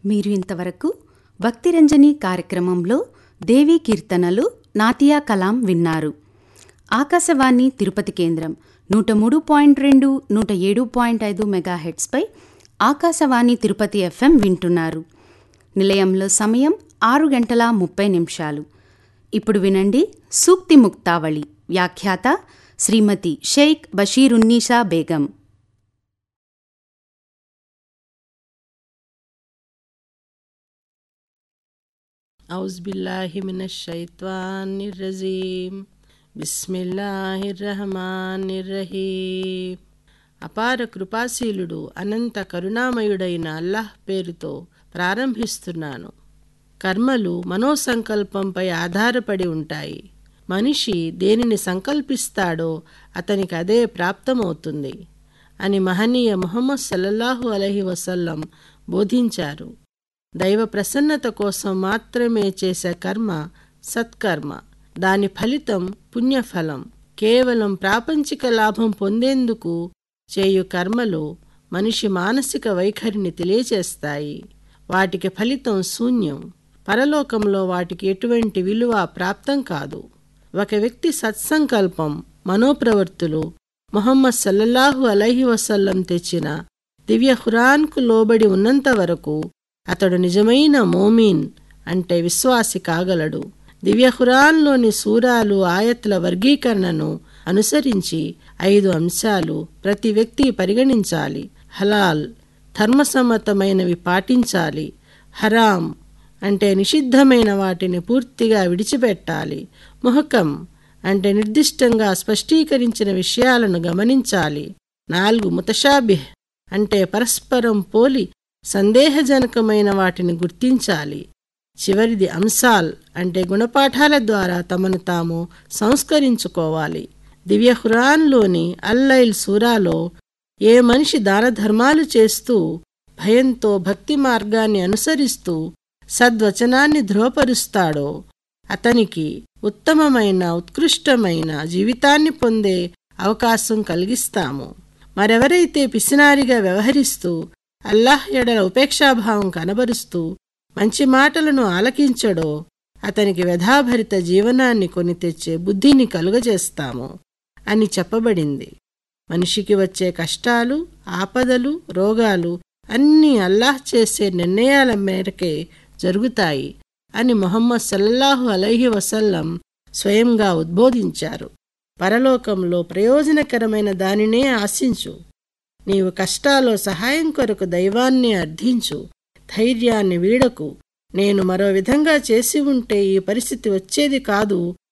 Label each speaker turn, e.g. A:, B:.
A: మీరు ఇంతవరకు భక్తిరంజని కార్యక్రమంలో దేవీ కీర్తనలు నాతియా కలాం విన్నారు. ఆకాశవాణి తిరుపతి కేంద్రం 103.2, 107.5 మెగాహెర్ట్జ్పై ఆకాశవాణి తిరుపతి FM వింటున్నారు. నిలయంలో సమయం 6:30. ఇప్పుడు వినండి సూక్తి ముక్తావళి. వ్యాఖ్యాత శ్రీమతి షేక్ బషీరున్నీసా బేగం.
B: ఔజ్బిల్లాహి మినష్ షైత్వానిర్ రజీమ్. బిస్మిల్లాహిర్ రహమానిర్ రహీమ్. అపార కృపాశీలుడు అనంత కరుణామయుడైన అల్లాహ్ పేరుతో ప్రారంభిస్తున్నాను. కర్మలు మనోసంకల్పంపై ఆధారపడి ఉంటాయి. మనిషి దేనిని సంకల్పిస్తాడో అతనికి అదే ప్రాప్తమవుతుంది అని మహనీయ ముహమ్మద్ సల్లల్లాహు అలైహి వసల్లం బోధించారు. దైవ ప్రసన్నత కోసం మాత్రమే చేసే కర్మ సత్కర్మ. దాని ఫలితం పుణ్యఫలం. కేవలం ప్రాపంచిక లాభం పొందేందుకు చేయు కర్మలు మనిషి మానసిక వైఖరిని తెలియచేస్తాయి. వాటికి ఫలితం శూన్యం. పరలోకంలో వాటికి ఎటువంటి విలువ ప్రాప్తం కాదు. ఒక వ్యక్తి సత్సంకల్పం, మనోప్రవృత్తులు ముహమ్మద్ సల్లల్లాహు అలైహి వసల్లం తెచ్చిన దివ్య ఖురాన్కు లోబడి ఉన్నంత వరకు అతడు నిజమైన మోమీన్ అంటే విశ్వాసి కాగలడు. దివ్య ఖురాన్లోని సూరాలు, ఆయత్ల వర్గీకరణను అనుసరించి 5 అంశాలు ప్రతి వ్యక్తి పరిగణించాలి. హలాల్ ధర్మసమ్మతమైనవి పాటించాలి. హరాం అంటే నిషిద్ధమైన వాటిని పూర్తిగా విడిచిపెట్టాలి. ముహకం అంటే నిర్దిష్టంగా స్పష్టీకరించిన విషయాలను గమనించాలి. 4 ముతషాబిహ్ అంటే పరస్పరం పోలి సందేహజనకమైన వాటిని గుర్తించాలి. చివరిది అంసాల్ అంటే గుణపాఠాల ద్వారా తమను తాము సంస్కరించుకోవాలి. దివ్య ఖురాన్లోని అల్లైల్ సూరాలో ఏ మనిషి దాన ధర్మాలు చేస్తూ భయంతో భక్తి మార్గాన్ని అనుసరిస్తూ సద్వచనాన్ని ధృవపరుస్తాడో అతనికి ఉత్తమమైన ఉత్కృష్టమైన జీవితాన్ని పొందే అవకాశం కలిగిస్తాము. మరెవరైతే పిసినారిగా వ్యవహరిస్తూ అల్లాహ్ ఎడల ఉపేక్షాభావం కనబరుస్తూ మంచి మాటలను ఆలకించడో అతనికి వ్యధాభరిత జీవనాన్ని కొని తెచ్చే బుద్ధిని కలుగజేస్తాము అని చెప్పబడింది. మనిషికి వచ్చే కష్టాలు, ఆపదలు, రోగాలు అన్నీ అల్లాహ్ చేసే నిర్ణయాల మేరకే జరుగుతాయి అని ముహమ్మద్ సల్లల్లాహు అలైహి వసల్లం స్వయంగా ఉద్బోధించారు. పరలోకంలో ప్రయోజనకరమైన దానినే ఆశించు. నీవు కష్టాల్లో సహాయం కొరకు దైవాన్ని అర్థించు. ధైర్యాన్ని వీడకు. నేను మరో విధంగా చేసి ఉంటే ఈ పరిస్థితి వచ్చేది కాదు